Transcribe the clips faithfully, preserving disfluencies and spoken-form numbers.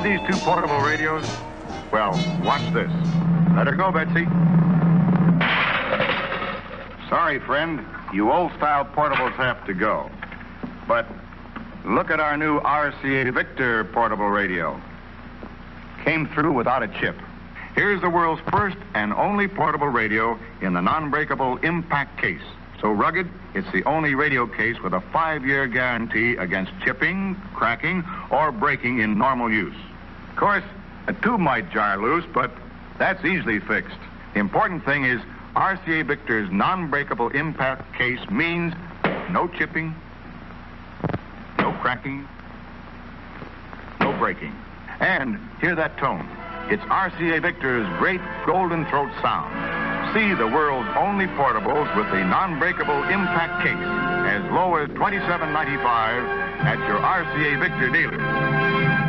these two portable radios? Well, watch this. Let her go, Betsy. Sorry, friend. You old-style portables have to go. But look at our new R C A Victor portable radio. Came through without a chip. Here's the world's first and only portable radio in the non-breakable impact case. So rugged, it's the only radio case with a five-year guarantee against chipping, cracking, or breaking in normal use. Of course, a tube might jar loose, but that's easily fixed. The important thing is R C A Victor's non-breakable impact case means no chipping, no cracking, no breaking. And hear that tone. It's R C A Victor's great golden throat sound. See the world's only portables with the non-breakable impact case as low as twenty-seven ninety-five at your R C A Victor dealer.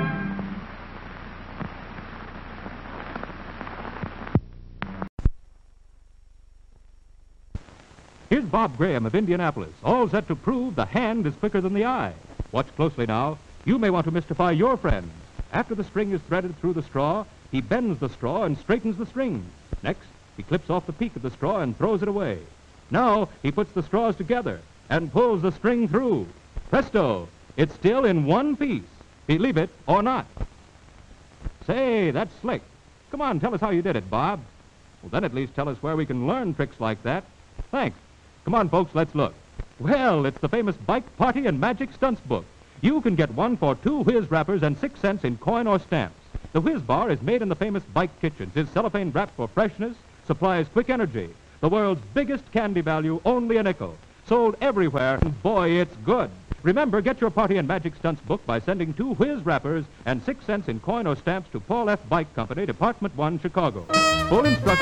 Here's Bob Graham of Indianapolis, all set to prove the hand is quicker than the eye. Watch closely now. You may want to mystify your friend. After the string is threaded through the straw, he bends the straw and straightens the string. Next, he clips off the peak of the straw and throws it away. Now, he puts the straws together and pulls the string through. Presto! It's still in one piece. Believe it or not. Say, that's slick. Come on, tell us how you did it, Bob. Well, then at least tell us where we can learn tricks like that. Thanks. Come on, folks, let's look. Well, it's the famous Bike Party and Magic Stunts book. You can get one for two whiz wrappers and six cents in coin or stamps. The whiz bar is made in the famous Bike Kitchens. It's cellophane wrapped for freshness, supplies quick energy. The world's biggest candy value, only a nickel. Sold everywhere, and boy, it's good. Remember, get your Party and Magic Stunts book by sending two whiz wrappers and six cents in coin or stamps to Paul F. Bike Company, Department one, Chicago. Full instructions.